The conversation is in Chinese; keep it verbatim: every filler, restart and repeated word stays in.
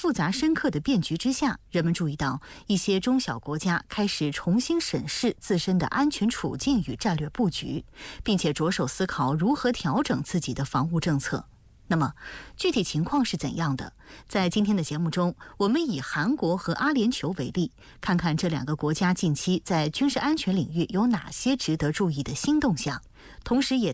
复杂深刻的变局之下，人们注意到一些中小国家开始重新审视自身的安全处境与战略布局，并且着手思考如何调整自己的防务政策。那么具体情况是怎样的？在今天的节目中，我们以韩国和阿联酋为例，看看这两个国家近期在军事安全领域有哪些值得注意的新动向，同时也